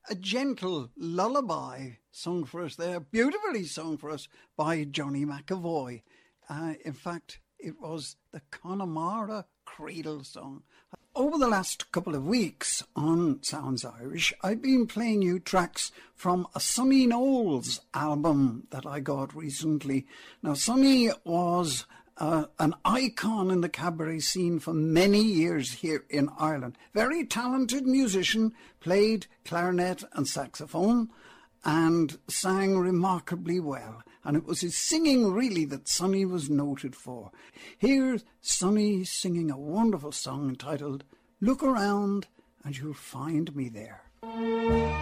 A gentle lullaby sung for us there, beautifully sung for us by Johnny McAvoy. In fact, it was the Connemara Cradle song. Over the last couple of weeks on Sounds Irish, I've been playing you tracks from a Sonny Knowles album that I got recently. Now, Sonny was an icon in the cabaret scene for many years here in Ireland. Very talented musician, played clarinet and saxophone, and sang remarkably well. And it was his singing, really, that Sonny was noted for. Here's Sonny singing a wonderful song entitled Look Around and You'll Find Me There.